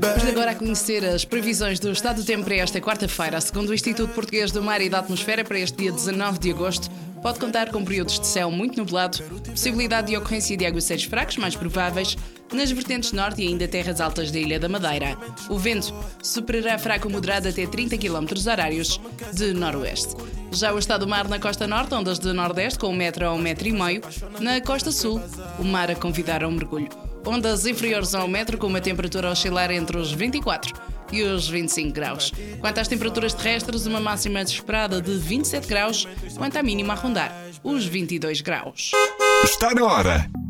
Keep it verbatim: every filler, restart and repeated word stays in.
Vamos agora a conhecer as previsões do estado do tempo para esta quarta-feira. Segundo o Instituto Português do Mar e da Atmosfera, para este dia dezanove de agosto, pode contar com períodos de céu muito nublado, possibilidade de ocorrência de aguaceiros fracos mais prováveis nas vertentes norte e ainda terras altas da Ilha da Madeira. O vento superará fraco moderado até trinta quilómetros horários de noroeste. Já o estado do mar na costa norte, ondas de nordeste com um metro a um metro e meio. Na costa sul, o mar a convidar ao mergulho. Ondas inferiores a um metro com uma temperatura a oscilar entre os vinte e quatro e os vinte e cinco graus. Quanto às temperaturas terrestres, uma máxima esperada de vinte e sete graus, quanto à mínima a rondar os vinte e dois graus. Está na hora.